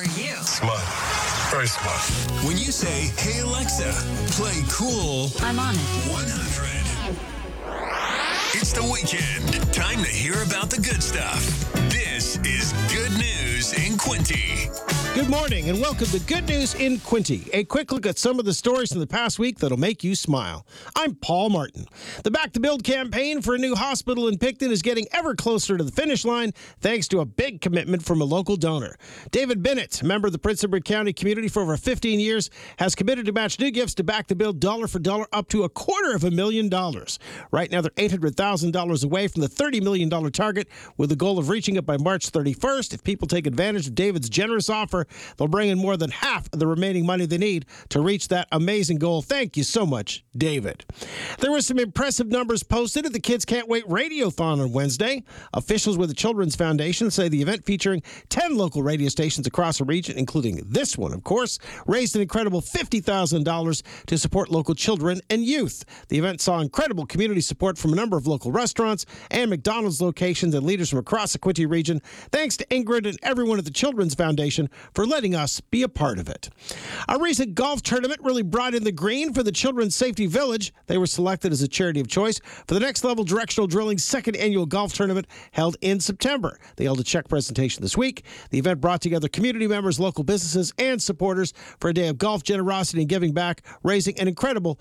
you? Smart. Very smart. When you say, "Hey Alexa, play Cool I'm on it. 100." It's the weekend. Time to hear about the good stuff. This is Good News in Quinty. Good morning and welcome to Good News in Quinty. A quick look at some of the stories from the past week that'll make you smile. I'm Paul Martin. The Back to Build campaign for a new hospital in Picton is getting ever closer to the finish line thanks to a big commitment from a local donor. David Bennett, a member of the Prince Edward County community for over 15 years, has committed to match new gifts to Back to Build dollar for dollar up to $250,000. Right now they're $800,000 away from the $30 million target with the goal of reaching it by March 31st. If people take advantage of David's generous offer, they'll bring in more than half of the remaining money they need to reach that amazing goal. Thank you so much, David. There were some impressive numbers posted at the Kids Can't Wait Radiothon on Wednesday. Officials with the Children's Foundation say the event, featuring 10 local radio stations across the region, including this one, of course, raised an incredible $50,000 to support local children and youth. The event saw incredible community support from a number of local restaurants and McDonald's locations and leaders from across the Quinty region. Thanks to Ingrid and everyone at the Children's Foundation for letting us be a part of it. A recent golf tournament really brought in the green for the Children's Safety Village. They were selected as a charity of choice for the Next Level Directional Drilling's second annual golf tournament held in September. They held a check presentation this week. The event brought together community members, local businesses, and supporters for a day of golf generosity and giving back, raising an incredible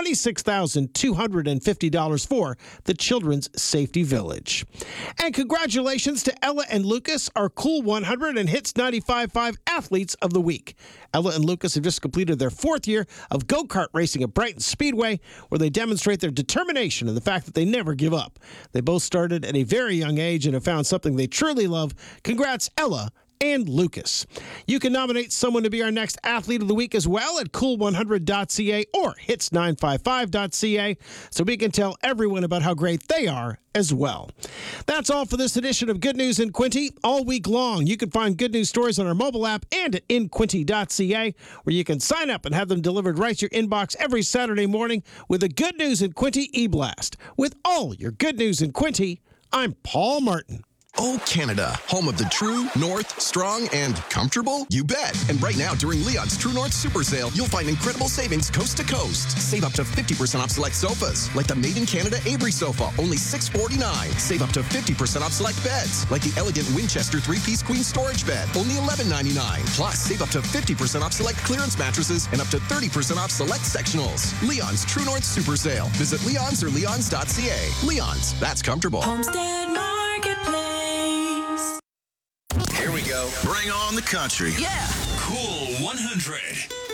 $26,250 for the Children's Safety Village. And congratulations to Ella and Lucas, our Cool 100 and Hits 95.5 Athletes of the Week. Ella and Lucas have just completed their fourth year of go-kart racing at Brighton Speedway, where they demonstrate their determination and the fact that they never give up. They both started at a very young age and have found something they truly love. Congrats, Ella and Lucas. You can nominate someone to be our next Athlete of the Week as well at cool100.ca or hits955.ca so we can tell everyone about how great they are as well. That's all for this edition of Good News in Quinty. All week long, you can find good news stories on our mobile app and at inquinty.ca, where you can sign up and have them delivered right to your inbox every Saturday morning with a Good News in Quinty e-blast. With all your Good News in Quinty, I'm Paul Martin. Oh, Canada, home of the true, north, strong, and comfortable? You bet. And right now, during Leon's True North Super Sale, you'll find incredible savings coast to coast. Save up to 50% off select sofas, like the Made in Canada Avery sofa, only $649. Save up to 50% off select beds, like the elegant Winchester 3-piece queen storage bed, only $11.99. Plus, save up to 50% off select clearance mattresses and up to 30% off select sectionals. Leon's True North Super Sale. Visit Leon's or leons.ca. Leon's, that's comfortable. Homestead Marketplace. Here we go. Bring on the country. Yeah. Cool 100.